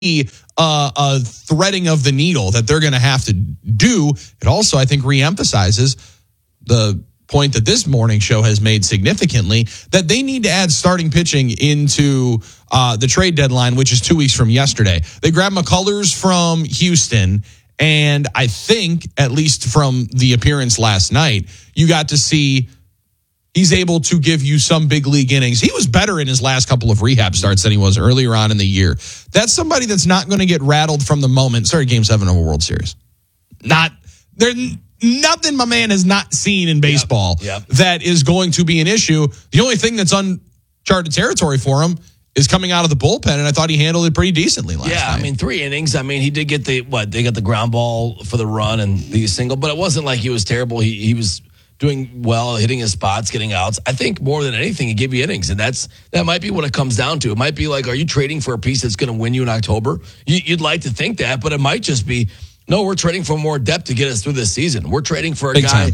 a threading of the needle that they're going to have to do. It also, I think, reemphasizes the point that this morning show has made significantly, that they need to add starting pitching into the trade deadline, which is 2 weeks from yesterday. They grabbed McCullers from Houston, and I think, at least from the appearance last night, you got to see he's able to give you some big league innings. He was better in his last couple of rehab starts than he was earlier on in the year. That's somebody that's not going to get rattled from the moment. Sorry, Game 7 of a World Series. Nothing my man has not seen in baseball that is going to be an issue. The only thing that's uncharted territory for him is coming out of the bullpen, and I thought he handled it pretty decently last night. I mean, 3 innings. I mean, he did get they got the ground ball for the run and the single, but it wasn't like he was terrible. He was doing well, hitting his spots, getting outs. I think more than anything, he gave you innings, and that might be what it comes down to. It might be like, are you trading for a piece that's going to win you in October? You'd like to think that, but it might just be, no, we're trading for more depth to get us through this season. We're trading for a Big guy, time.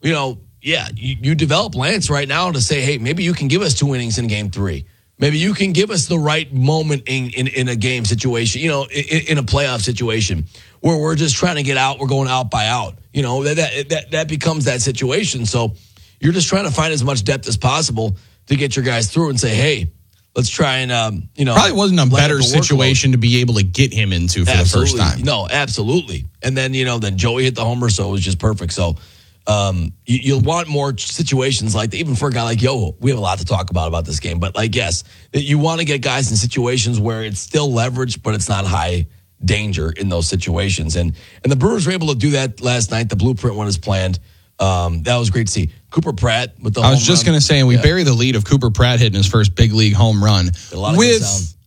You develop Lance right now to say, hey, maybe you can give us 2 innings in game 3. Maybe you can give us the right moment in a game situation, in a playoff situation where we're just trying to get out. We're going out by out. That becomes that situation. So you're just trying to find as much depth as possible to get your guys through and say, hey, let's try and, Probably wasn't a better situation to be able to get him into for the first time. No, absolutely. And then, then Joey hit the homer, so it was just perfect. So you'll want more situations like that, even for a guy like Yoho. We have a lot to talk about this game. But, yes, you want to get guys in situations where it's still leverage, but it's not high danger in those situations. And the Brewers were able to do that last night. The blueprint went as planned. That was great to see. Cooper Pratt with the home run. I was just going to say, and we bury the lead of Cooper Pratt hitting his first big league home run. A lot of good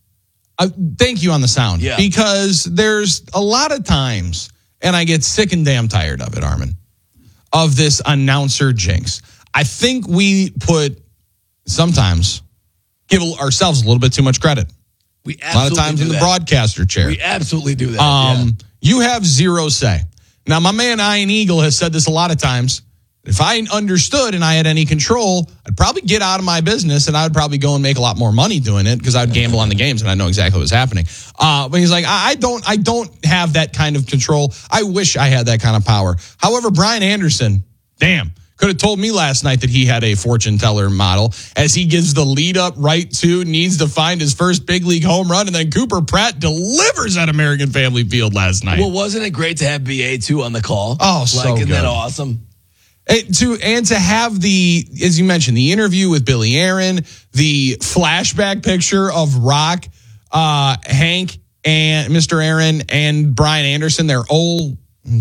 sound. Thank you on the sound. Yeah. Because there's a lot of times, and I get sick and damn tired of it, Armin, of this announcer jinx. I think we sometimes give ourselves a little bit too much credit. We a lot of times in the broadcaster chair. We absolutely do that. You have zero say. Now, my man Ian Eagle has said this a lot of times. If I understood and I had any control, I'd probably get out of my business and I would probably go and make a lot more money doing it because I would gamble on the games and I know exactly what's happening. But he's like, I don't have that kind of control. I wish I had that kind of power. However, Brian Anderson, could have told me last night that he had a fortune teller model as he gives the lead up right to needs to find his first big league home run. And then Cooper Pratt delivers at American Family Field last night. Well, wasn't it great to have BA too on the call? Oh, so good. Isn't that awesome? And to have as you mentioned, the interview with Billy Aaron, the flashback picture of Rock, Hank, and Mr. Aaron and Brian Anderson, they're all,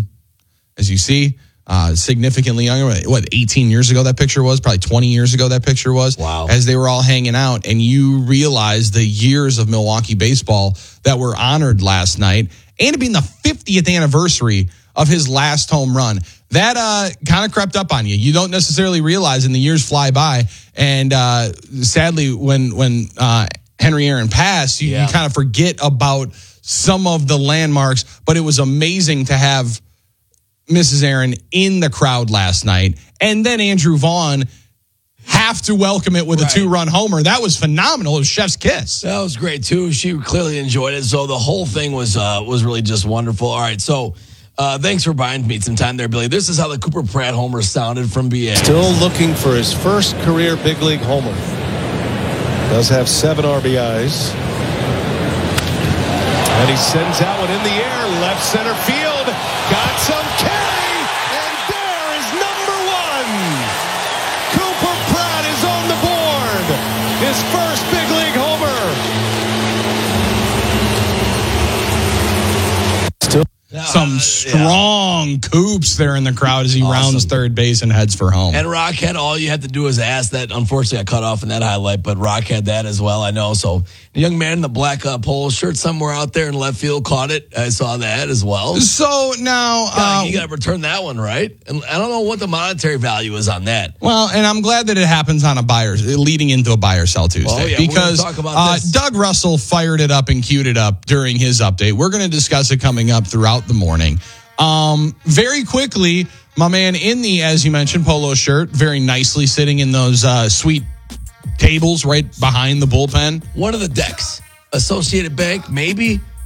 as you see, significantly younger. 18 years ago that picture was? Probably 20 years ago that picture was. Wow. As they were all hanging out, and you realize the years of Milwaukee baseball that were honored last night, and it being the 50th anniversary of his last home run. That kind of crept up on you. You don't necessarily realize, and the years fly by. And sadly, when Henry Aaron passed, you kind of forget about some of the landmarks. But it was amazing to have Mrs. Aaron in the crowd last night. And then Andrew Vaughn have to welcome it with a 2-run homer. That was phenomenal. It was chef's kiss. That was great, too. She clearly enjoyed it. So the whole thing was really just wonderful. All right, so thanks for buying me some time there, Billy. This is how the Cooper Pratt homer sounded from BA. Still looking for his first career big league homer. Does have 7 RBIs. And he sends that one in the air. Left center field. Got some carry. And there is number 1. Cooper Pratt is on the board. His first big league homer. Still. Some strong Coops there in the crowd as he rounds third base and heads for home. And Rock had all you had to do was ask that. Unfortunately, I cut off in that highlight, but Rock had that as well, I know. So the young man in the black polo shirt somewhere out there in left field caught it. I saw that as well. So now... you got to return that one, right? And I don't know what the monetary value is on that. Well, and I'm glad that it happens on leading into a buy or sell Tuesday. Because talk about this. Doug Russell fired it up and queued it up during his update. We're going to discuss it coming up throughout the morning. Very quickly, my man in the, as you mentioned, polo shirt, very nicely sitting in those sweet tables right behind the bullpen. One of the decks. Associated Bank, maybe.